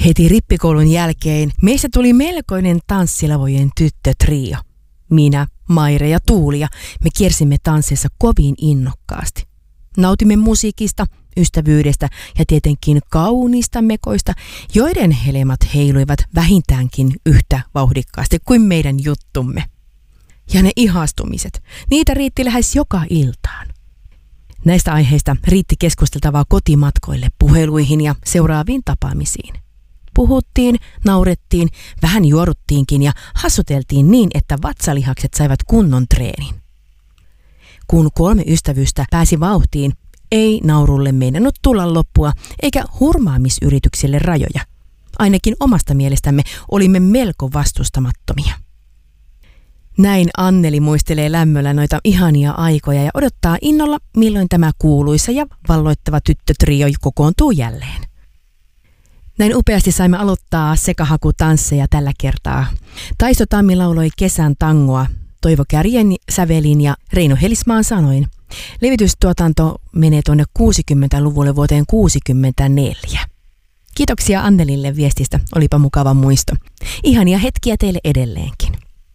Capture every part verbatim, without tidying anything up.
Heti rippikoulun jälkeen meistä tuli melkoinen tanssilavojen tyttötrio. Minä, Maire ja Tuulia, me kiersimme tansseissa kovin innokkaasti. Nautimme musiikista, ystävyydestä ja tietenkin kauniista mekoista, joiden helmat heiluivat vähintäänkin yhtä vauhdikkaasti kuin meidän juttumme. Ja ne ihastumiset, niitä riitti lähes joka iltaan. Näistä aiheista riitti keskusteltavaa kotimatkoille, puheluihin ja seuraaviin tapaamisiin. Puhuttiin, naurettiin, vähän juoruttiinkin ja hassuteltiin niin, että vatsalihakset saivat kunnon treenin. Kun kolme ystävystä pääsi vauhtiin, ei naurulle meinannut tulla loppua eikä hurmaamisyrityksille rajoja. Ainakin omasta mielestämme olimme melko vastustamattomia. Näin Anneli muistelee lämmöllä noita ihania aikoja ja odottaa innolla, milloin tämä kuuluisa ja valloittava tyttötrio kokoontuu jälleen. Näin upeasti saimme aloittaa sekahakutansseja tällä kertaa. Taisto Tammi lauloi Kesän tangoa, Toivo Kärjen sävelin ja Reino Helismaan sanoin. Levitystuotanto menee tuonne kuusikymmentäluvulle vuoteen kuusikymmentäneljä. Kiitoksia Annelille viestistä, olipa mukava muisto. Ihania hetkiä teille edelleenkin.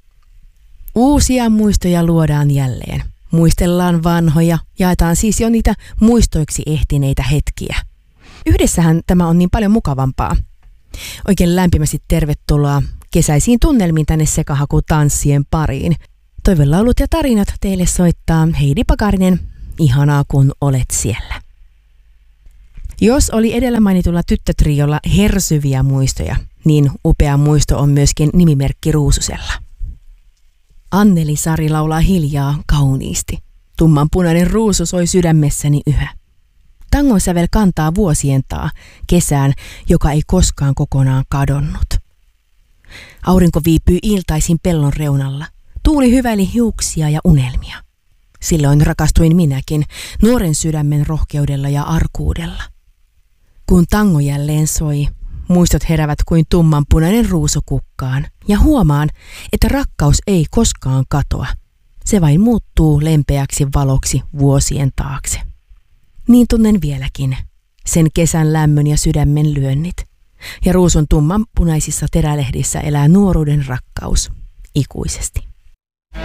Uusia muistoja luodaan jälleen. Muistellaan vanhoja, jaetaan siis jo niitä muistoiksi ehtineitä hetkiä. Yhdessähän tämä on niin paljon mukavampaa. Oikein lämpimästi tervetuloa kesäisiin tunnelmiin tänne sekahakutanssien pariin. Toivonlaulut ja tarinat teille soittaa Heidi Pakarinen. Ihanaa kun olet siellä. Jos oli edellä mainitulla tyttötriolla hersyviä muistoja, niin upea muisto on myöskin nimimerkki Ruususella. Anneli Sari laulaa hiljaa kauniisti. Tummanpunainen ruusu soi sydämessäni yhä. Tangon sävel kantaa vuosien taa kesään, joka ei koskaan kokonaan kadonnut. Aurinko viipyy iltaisin pellon reunalla. Tuuli hyväili hiuksia ja unelmia. Silloin rakastuin minäkin, nuoren sydämen rohkeudella ja arkuudella. Kun tango jälleen soi, muistot herävät kuin tummanpunainen ruusu kukkaan, ja huomaan, että rakkaus ei koskaan katoa. Se vain muuttuu lempeäksi valoksi vuosien taakse. Niin tunnen vieläkin sen kesän lämmön ja sydämen lyönnit. Ja ruusun tummanpunaisissa terälehdissä elää nuoruuden rakkaus ikuisesti.